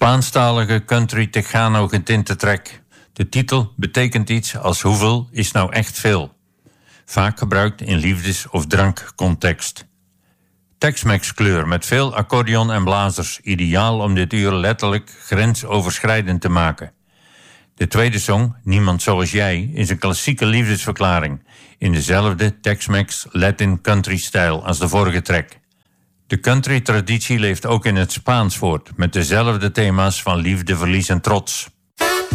Spaanstalige country Tejano getinte track. De titel betekent iets als hoeveel is nou echt veel. Vaak gebruikt in liefdes- of drankcontext. Tex-Mex kleur met veel accordeon en blazers. Ideaal om dit uur letterlijk grensoverschrijdend te maken. De tweede song, Niemand Zoals Jij, is een klassieke liefdesverklaring. In dezelfde Tex-Mex Latin country stijl als de vorige track. De country traditie leeft ook in het Spaans voort, met dezelfde thema's van liefde, verlies en trots.